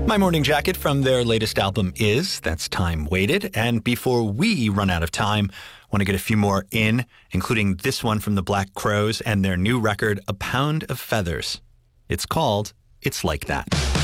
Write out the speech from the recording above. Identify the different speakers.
Speaker 1: My Morning Jacket from their latest album is That's Time Waited. And before we run out of time, I want to get a few more in, including this one from the Black Crowes and their new record, A Pound of Feathers. It's called It's Like That.